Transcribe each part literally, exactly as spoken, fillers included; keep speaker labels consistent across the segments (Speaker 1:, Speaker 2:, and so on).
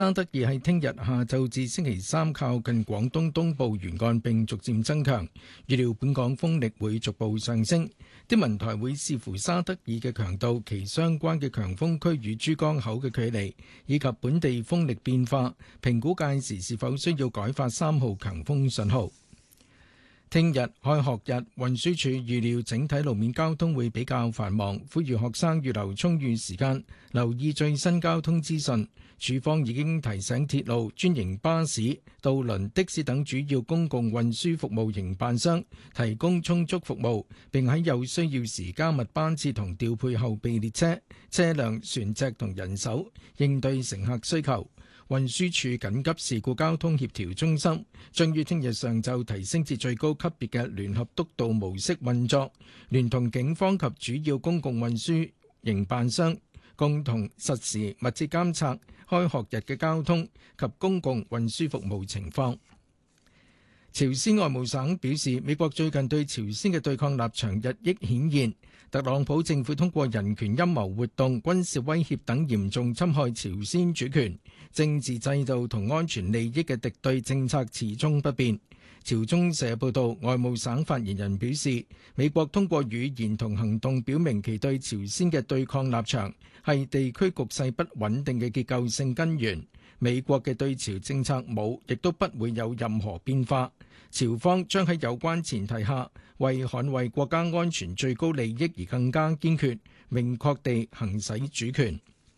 Speaker 1: 沙德爾喺聽日下晝至星期三靠近廣東東部沿岸並逐漸增強，預料本港風力會逐步上升。天文台會視乎沙德爾嘅強度、其相關嘅強風區與珠江口嘅距離，以及本地風力變化，評估屆時是否需要改發三號強風信號。聽日開學日，運輸署預料整體路面交通會比較繁忙，呼籲學生預留充裕時間，留意最新交通資訊。署方已經提醒鐵路、專營巴士、渡輪、的士等主要公共運輸服務營辦商提供充足服務，並喺有需要時加密班次同調配後備列車、車輛、船隻同人手，應對乘客需求。運輸署緊急事故交通協調中心將於聽日上晝提升至最高級別嘅聯合督導模式運作，聯同警方及主要公共運輸營辦商，共同實時密切監察開學日嘅交通及公共運輸服務情況。朝鮮外務省表示，美國最近對朝鮮嘅對抗立場日益顯現，特朗普政府通過人權陰謀活動、軍事威脅等嚴重侵害朝鮮主權、政治制度同安全利益嘅敵對政策始終不變。朝中社報道，外務省發言人表示，美國通過語言同行動表明其對朝鮮嘅對抗立場係地區局勢不穩定嘅結構性根源。美國嘅對朝政策冇，亦都不會有任何變化。朝方將喺有關前提下，為捍衛國家安全最高利益而更加堅決、明確地行使主權。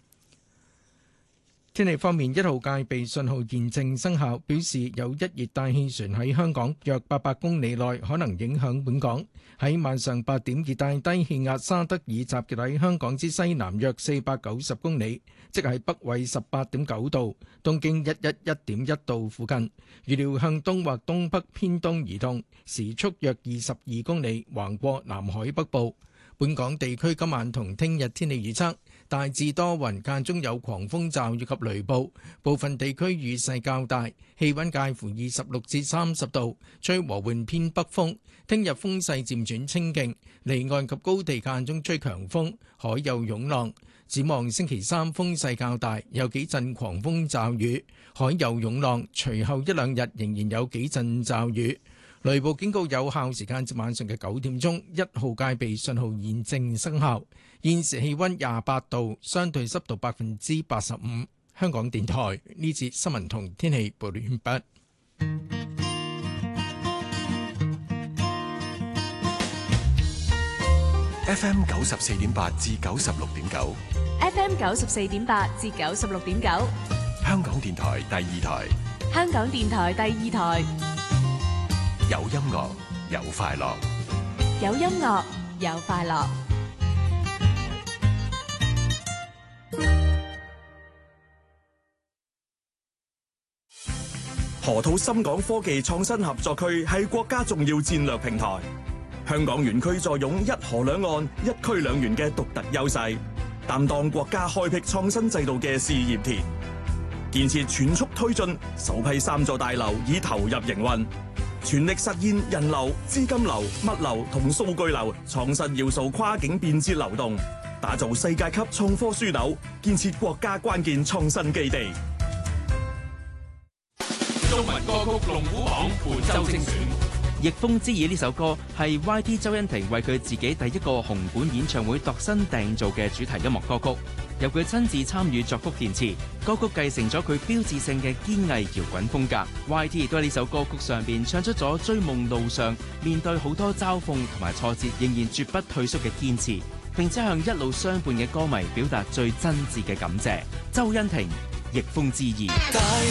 Speaker 1: 天氣方面，一號戒備信號現正生效，表示有一熱帶氣旋喺香港約八百公里內可能影響本港。喺晚上八點，熱帶低氣壓沙德爾集結喺香港之西南約四百九十公里，即係北緯十八點九度、東經一一一點一度附近。預料向東或東北偏東移動，時速約二十二公里，橫過南海北部。本港地區今晚同聽日天氣預測，大致多雲，間中有狂風驟雨及雷暴，部分地區雨勢較大，氣溫介乎二十六至三十度，吹和緩偏北風。聽日風勢漸轉清勁，離岸及高地間中吹強風，海有湧浪。展望星期三風勢較大，有幾陣狂風驟雨，海有湧浪。隨後一兩日仍然有幾陣驟雨。雷暴警告有效時間至晚上嘅九點鐘，一號戒備信號現正生效。現時氣溫廿八度，相對濕度百分之八十五。香港電台呢節新聞同天氣報道完畢。
Speaker 2: F M 九十四點八至九十六點九
Speaker 3: ，F M 九十四點八至九十六點九，
Speaker 2: 香港電台第二台，
Speaker 3: 香港電台第二台。
Speaker 2: 有音樂，有快樂，
Speaker 3: 有音樂，有快樂。
Speaker 4: 河套深港科技創新合作區係國家重要戰略平台。香港園區坐擁一河兩岸、一區兩園嘅獨特優勢，擔當國家開闢創新制度嘅試驗田。建設全速推進，首批三座大樓已投入營運。全力實現人流、資金流、物流同數據流創新要素跨境便捷流動，打造世界級創科樞紐，建設國家關鍵創新基地。
Speaker 5: 中文歌曲龍虎榜本周精選，
Speaker 6: 逆風之耳呢首歌係 Y T 周欣婷為佢自己第一個紅館演唱會度身訂造嘅主題音樂歌曲，由佢親自參與作曲填詞，歌曲繼承咗佢標誌性嘅堅毅搖滾風格。Y T 亦都喺呢首歌曲上邊唱出咗追夢路上面對好多嘲諷同埋挫折，仍然絕不退縮嘅堅持，並且向一路相伴嘅歌迷表達最真摯嘅感謝。周欣婷，逆風之耳。